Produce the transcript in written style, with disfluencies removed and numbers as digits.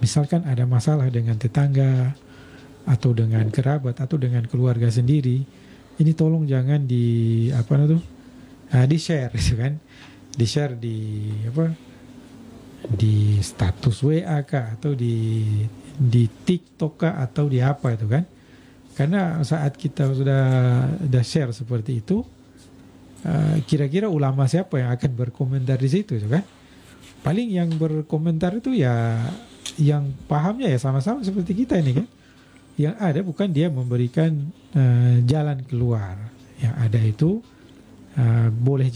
misalkan ada masalah dengan tetangga atau dengan kerabat atau dengan keluarga sendiri, ini tolong jangan di di share gitu kan, di share di status WA kah, atau di TikTok kah, atau di apa itu kan. Karena saat kita sudah share seperti itu, kira-kira ulama siapa yang akan berkomentar di situ itu kan? Paling yang berkomentar itu ya yang pahamnya ya sama-sama seperti kita ini kan. Yang ada bukan dia memberikan jalan keluar. Yang ada itu boleh